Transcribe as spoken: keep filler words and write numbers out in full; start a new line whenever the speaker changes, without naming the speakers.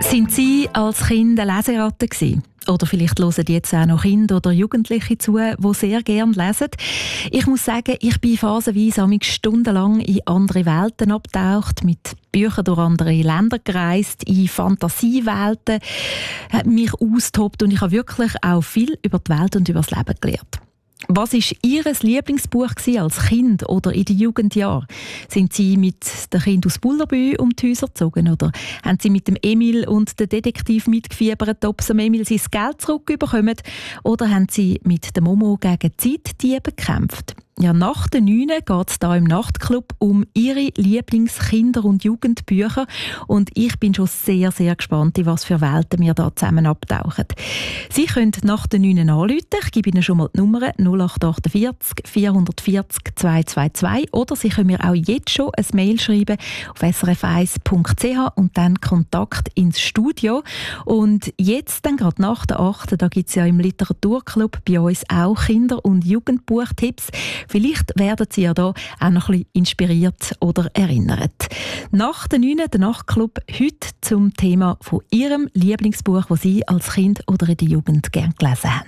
Sind Sie als Kind eine Leseratte gewesen? Oder vielleicht hören jetzt auch noch Kinder oder Jugendliche zu, die sehr gerne lesen. Ich muss sagen, ich bin phasenweise stundenlang in andere Welten abgetaucht, mit Büchern durch andere Länder gereist, in Fantasiewelten, habe mich austobt und ich habe wirklich auch viel über die Welt und über das Leben gelernt. Was war Ihr Lieblingsbuch als Kind oder in den Jugendjahren? Sind Sie mit den Kindern aus Bullerbü um die Häuser gezogen? Oder haben Sie mit dem Emil und dem Detektiv mitgefiebert, ob Sie Emil sein Geld zurückbekommen? Oder haben Sie mit dem Momo gegen Zeitdiebe gekämpft? Ja, nach den neun geht es hier im Nachtclub um Ihre Lieblingskinder- und Jugendbücher. Und ich bin schon sehr, sehr gespannt, in was für Welten wir da zusammen abtauchen. Sie können nach den neun anrufen. Ich gebe Ihnen schon mal die Nummer null acht achtundvierzig vier vier null zwei zwei zwei. Oder Sie können mir auch jetzt schon ein Mail schreiben auf s r f eins punkt c h und dann Kontakt ins Studio. Und jetzt, dann gerade nach der acht, da gibt es ja im Literaturclub bei uns auch Kinder- und Jugendbuchtipps. Vielleicht werden Sie ja da auch noch ein bisschen inspiriert oder erinnert. Nach der neun, der Nachtclub, heute zum Thema von Ihrem Lieblingsbuch, das Sie als Kind oder in der Jugend gerne gelesen haben.